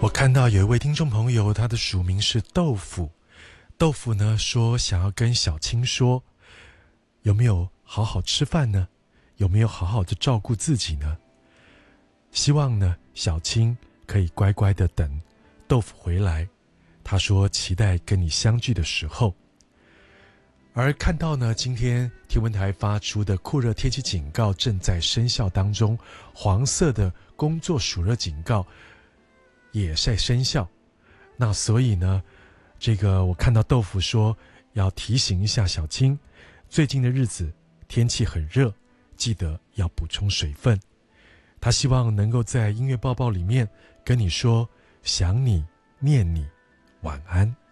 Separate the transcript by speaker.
Speaker 1: 看到有一位听众朋友，他的署名是豆腐。豆腐呢说想要跟小青说，有没有好好吃饭呢？有没有好好的照顾自己呢？希望呢小青可以乖乖的等豆腐回来。他说期待跟你相聚的时候。而看到呢今天天文台发出的酷热天气警告正在生效当中，黄色的工作暑热警告也在生效。那所以呢这个我看到豆腐说要提醒一下小青，最近的日子天气很热，记得要补充水分。他希望能够在音乐报报里面跟你说想你念你晚安。